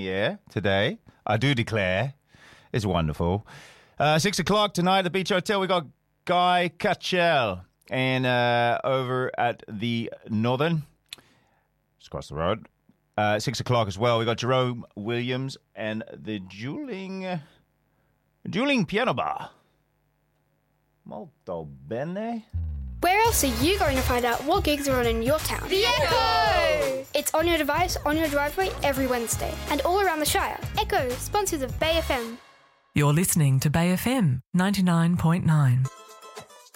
Yeah, today. I do declare. It's wonderful. 6 o'clock tonight at the Beach Hotel, we got Guy Cutchell. And over at the Northern, just across the road, 6 o'clock as well, we got Jerome Williams and the Dueling Piano Bar. Molto bene. Where else are you going to find out what gigs are on in your town? The Echo! It's on your device, on your driveway, every Wednesday. And all around the Shire. Echo, sponsors of Bay FM. You're listening to Bay FM 99.9.